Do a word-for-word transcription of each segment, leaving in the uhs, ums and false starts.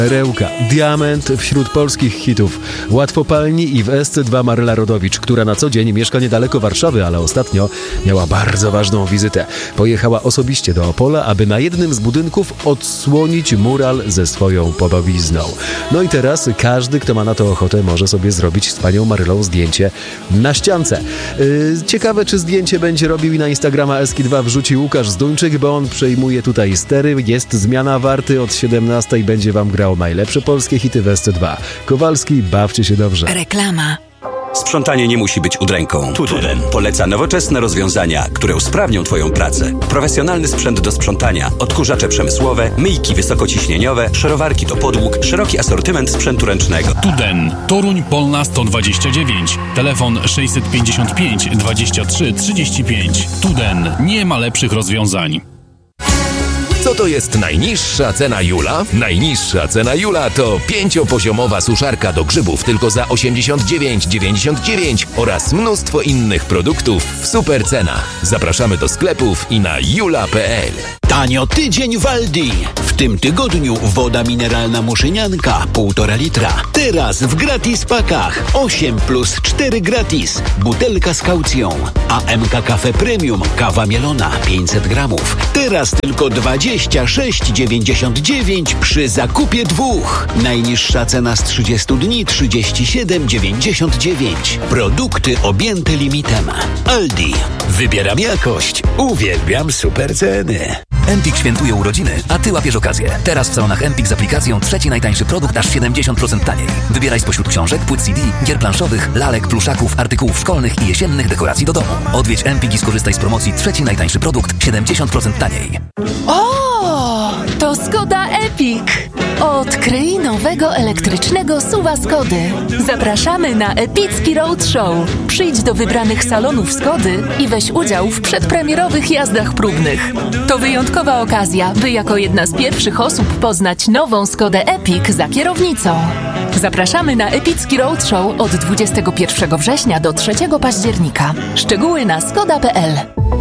Perełka, diament wśród polskich hitów. Łatwopalni i w S C dwa Maryla Rodowicz, która na co dzień mieszka niedaleko Warszawy, ale ostatnio miała bardzo ważną wizytę. Pojechała osobiście do Opola, aby na jednym z budynków odsłonić mural ze swoją podobizną. No i teraz każdy, kto ma na to ochotę, może sobie zrobić z panią Marylą zdjęcie na ściance. Yy, ciekawe, czy zdjęcie będzie robił i na Instagrama S K dwa wrzuci Łukasz Zduńczyk, bo on przejmuje tutaj stery. Jest zmiana warty od siedemnastej, będzie wam grał najlepsze polskie hity w S C dwa. Kowalski, bawcie się dobrze. Reklama. Sprzątanie nie musi być udręką. Tuden poleca nowoczesne rozwiązania, które usprawnią Twoją pracę. Profesjonalny sprzęt do sprzątania, odkurzacze przemysłowe, myjki wysokociśnieniowe, szorowarki do podłóg, szeroki asortyment sprzętu ręcznego. Tuden, Toruń Polna sto dwadzieścia dziewięć, telefon sześćset pięćdziesiąt pięć dwadzieścia trzy trzydzieści pięć. Tuden, nie ma lepszych rozwiązań. Co to jest najniższa cena Jula? Najniższa cena Jula to pięciopoziomowa suszarka do grzybów tylko za osiemdziesiąt dziewięć dziewięćdziesiąt dziewięć oraz mnóstwo innych produktów w super cenach. Zapraszamy do sklepów i na jula kropka p l. Tanio tydzień w Aldi. W tym tygodniu woda mineralna Muszynianka półtora litra. Teraz w gratis pakach osiem plus cztery gratis. Butelka z kaucją. A M K Cafe Premium kawa mielona pięćset gramów. Teraz tylko dwadzieścia sześć dziewięćdziesiąt dziewięć przy zakupie dwóch. Najniższa cena z trzydziestu dni trzydzieści siedem dziewięćdziesiąt dziewięć. Produkty objęte limitem. Aldi. Wybieram jakość. Uwielbiam super ceny. Empik świętuje urodziny, a Ty łapiesz okazję. Teraz w salonach Empik z aplikacją trzeci najtańszy produkt aż siedemdziesiąt procent taniej. Wybieraj spośród książek, płyt C D, gier planszowych, lalek, pluszaków, artykułów szkolnych i jesiennych dekoracji do domu. Odwiedź Empik i skorzystaj z promocji trzeci najtańszy produkt siedemdziesiąt procent taniej. O, to Skoda Epic. Odkryj nowego elektrycznego suwa Skody. Zapraszamy na epicki roadshow. Przyjdź do wybranych salonów Skody i weź udział w przedpremierowych jazdach próbnych. To wyjątkowa okazja, by jako jedna z pierwszych osób poznać nową Skodę Epic za kierownicą. Zapraszamy na epicki roadshow od dwudziestego pierwszego września do trzeciego października. Szczegóły na skoda kropka p l.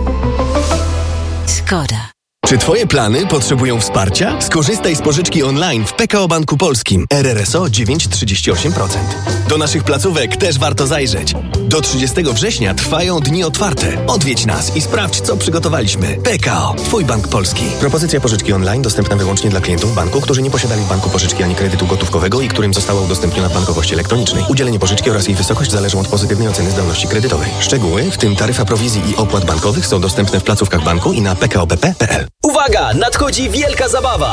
Skoda. Czy Twoje plany potrzebują wsparcia? Skorzystaj z pożyczki online w P K O Banku Polskim. R R S O dziewięć przecinek trzydzieści osiem procent. Do naszych placówek też warto zajrzeć. Do trzydziestego września trwają dni otwarte. Odwiedź nas i sprawdź, co przygotowaliśmy. P K O. Twój bank polski. Propozycja pożyczki online dostępna wyłącznie dla klientów banku, którzy nie posiadali w banku pożyczki ani kredytu gotówkowego i którym została udostępniona w bankowości elektronicznej. Udzielenie pożyczki oraz jej wysokość zależą od pozytywnej oceny zdolności kredytowej. Szczegóły, w tym taryfa prowizji i opłat bankowych, są dostępne w placówkach banku i na p k o b p kropka p l. Uwaga! Nadchodzi wielka zabawa!